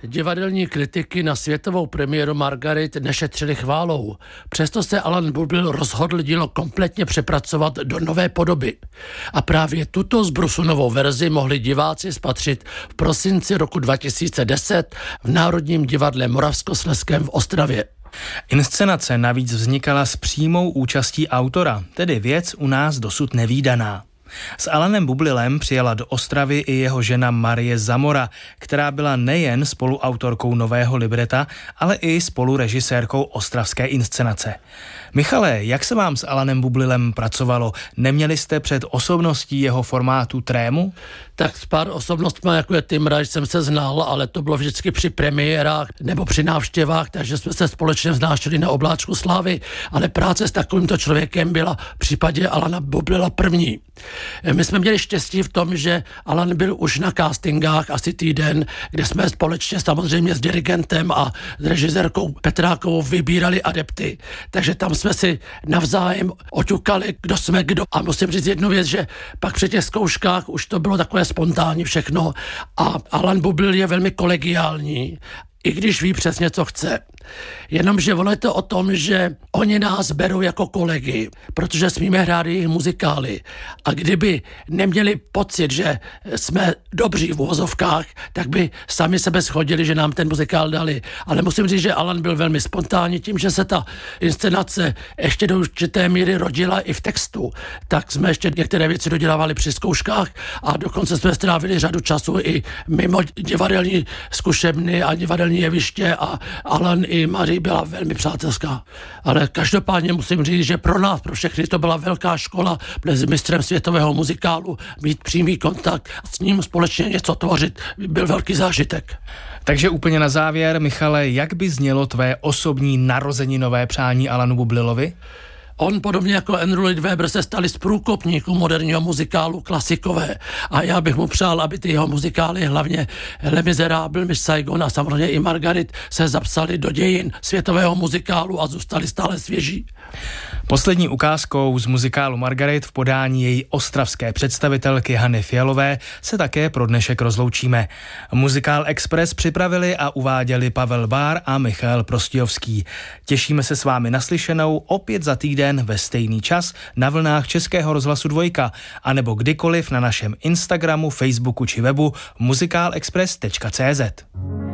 Divadelní kritiky na světovou premiéru Margaret nešetřili chválou. Přesto se Alan Bublil rozhodl dílo kompletně přepracovat do nové podoby. A právě tuto zbrusunovou verzi mohli diváci spatřit v prosinci roku 2010 v Národním divadle Moravskoslezském v Ostravě. Inscenace navíc vznikala s přímou účastí autora, tedy věc u nás dosud nevídaná. S Alanem Bublilem přijela do Ostravy i jeho žena Marie Zamora, která byla nejen spoluautorkou nového libreta, ale i spolurežisérkou ostravské inscenace. Michale, jak se vám s Alanem Bublilem pracovalo? Neměli jste před osobností jeho formátu trému? Tak s pár osobnostmi, jako je Tim Rice, jsem se znal, ale to bylo vždycky při premiérách nebo při návštěvách, takže jsme se společně vznášeli na obláčku slávy, ale práce s takovýmto člověkem byla v případě Alana Bublila první. My jsme měli štěstí v tom, že Alan byl už na castingách asi týden, kde jsme společně samozřejmě s dirigentem a s režisérkou Petrákovou vybírali adepty. Takže tam jsme si navzájem oťukali, kdo jsme kdo. A musím říct jednu věc, že pak při těch zkouškách už to bylo takové spontánní všechno. A Alan Bublil je velmi kolegiální, i když ví přesně, co chce. Jenomže ono je to o tom, že oni nás berou jako kolegy, protože smíme hrát jejich muzikály. A kdyby neměli pocit, že jsme dobří v uvozovkách, tak by sami sebe shodili, že nám ten muzikál dali. Ale musím říct, že Alan byl velmi spontánní tím, že se ta inscenace ještě do určité míry rodila i v textu. Tak jsme ještě některé věci dodělávali při zkouškách a dokonce jsme strávili řadu času i mimo divadelní zkušebny a divadelní jeviště a Alan i Marie byla velmi přátelská. Ale každopádně musím říct, že pro nás, pro všechny to byla velká škola s mistrem světového muzikálu, mít přímý kontakt a s ním společně něco tvořit, byl velký zážitek. Takže úplně na závěr, Michale, jak by znělo tvé osobní narozeninové přání Alanu Bublilovi? On podobně jako Andrew Lloyd Webber se stali z průkopníků moderního muzikálu klasikové a já bych mu přál, aby ty jeho muzikály, hlavně Les Misérables, Miss Saigon a samozřejmě i Margaret, se zapsaly do dějin světového muzikálu a zůstaly stále svěží. Poslední ukázkou z muzikálu Margaret v podání její ostravské představitelky Hany Fialové se také pro dnešek rozloučíme. Muzikál Express připravili a uváděli Pavel Bár a Michal Prostějovský. Těšíme se s vámi naslyšenou opět za týden ve stejný čas na vlnách Českého rozhlasu 2 anebo kdykoliv na našem Instagramu, Facebooku či webu muzikálexpress.cz.